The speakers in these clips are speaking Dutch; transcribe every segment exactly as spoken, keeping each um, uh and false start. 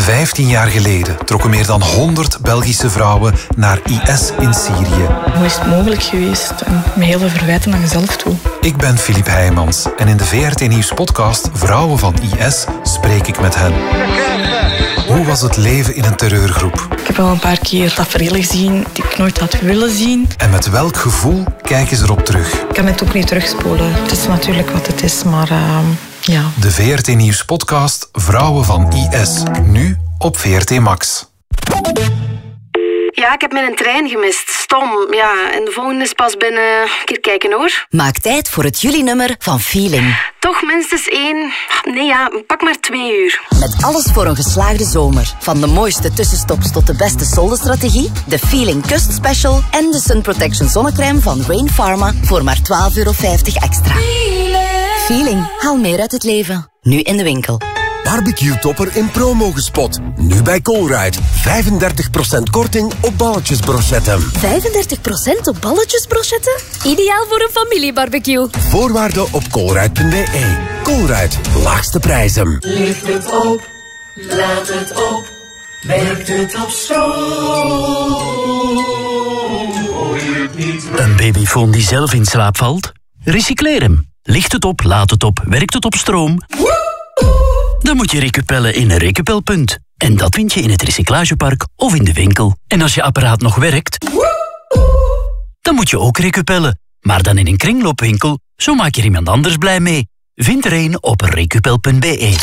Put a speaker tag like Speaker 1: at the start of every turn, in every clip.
Speaker 1: Vijftien jaar geleden trokken meer dan honderd Belgische vrouwen naar I S in Syrië.
Speaker 2: Hoe is het mogelijk geweest? En met heel veel verwijten aan jezelf toe.
Speaker 1: Ik ben Filip Heijmans en in de V R T Nieuws podcast Vrouwen van I S spreek ik met hen. Hoe was het leven in een terreurgroep?
Speaker 2: Ik heb al een paar keer taferelen gezien die ik nooit had willen zien.
Speaker 1: En met welk gevoel kijken ze erop terug?
Speaker 2: Ik kan het ook niet terugspoelen. Het is natuurlijk wat het is, maar uh, ja.
Speaker 1: De V R T Nieuws podcast Vrouwen van I S. Nu op V R T Max.
Speaker 3: Ja, ik heb mijn trein gemist. Stom. Ja, en de volgende is pas binnen... Een keer kijken hoor.
Speaker 4: Maak tijd voor het juli-nummer van Feeling.
Speaker 3: Toch minstens één... Nee ja, pak maar twee uur.
Speaker 4: Met alles voor een geslaagde zomer. Van de mooiste tussenstops tot de beste soldenstrategie, de Feeling Kust Special en de Sun Protection zonnecrème van Rain Pharma voor maar twaalf euro vijftig extra. Feeling. Haal meer uit het leven. Nu in de winkel.
Speaker 5: Barbecue-topper in promo gespot. Nu bij Colruyt. vijfendertig procent korting op balletjesbrochetten.
Speaker 6: vijfendertig procent op balletjesbrochetten? Ideaal voor een familiebarbecue.
Speaker 5: Voorwaarden op colruyt punt b e. Colruyt. Laagste prijzen.
Speaker 7: Licht het op. Laat het op. Werkt het op stroom. Hoor je het niet?
Speaker 8: Een babyfoon die zelf in slaap valt? Recycleer hem. Licht het op, laat het op, werkt het op stroom? Dan moet je recupellen in een recupelpunt. En dat vind je in het recyclagepark of in de winkel. En als je apparaat nog werkt, dan moet je ook recupellen. Maar dan in een kringloopwinkel, zo maak je er iemand anders blij mee. Vind er een op recupel punt b e.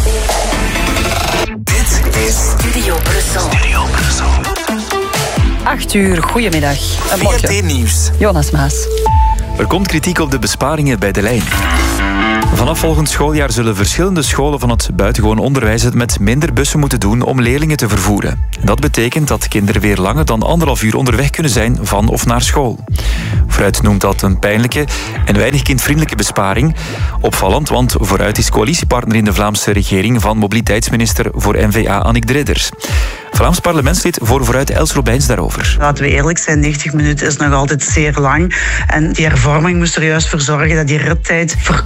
Speaker 1: Dit is
Speaker 4: Studio Brussel.
Speaker 1: Studio Brussel.
Speaker 9: Acht uur, goedemiddag.
Speaker 1: V R T Nieuws.
Speaker 9: Jonas Maas.
Speaker 10: Er komt kritiek op de besparingen bij De Lijn. Vanaf volgend schooljaar zullen verschillende scholen van het buitengewoon onderwijs het met minder bussen moeten doen om leerlingen te vervoeren. Dat betekent dat kinderen weer langer dan anderhalf uur onderweg kunnen zijn van of naar school. Vooruit noemt dat een pijnlijke en weinig kindvriendelijke besparing. Opvallend, want Vooruit is coalitiepartner in de Vlaamse regering van mobiliteitsminister voor N V A Annick de Ridder. Vlaams parlementslid voor Vooruit Els Robijns daarover.
Speaker 11: Laten we eerlijk zijn, negentig minuten is nog altijd zeer lang. En die hervorming moest er juist voor zorgen dat die rittijd verkorte